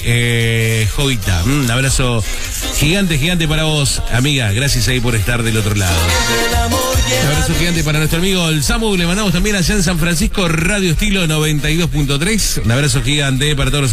Jovita. Un abrazo gigante, gigante para vos, amiga. Gracias ahí por estar del otro lado. Un abrazo gigante para nuestro amigo el Samu. Le mandamos también allá en San Francisco Radio Estilo 92.3. Un abrazo gigante para todos los